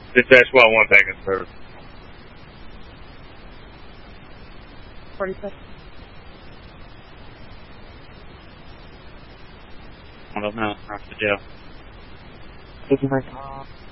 Dispatch well 1 back in service. 46. I don't know. Off to jail. Taking my call.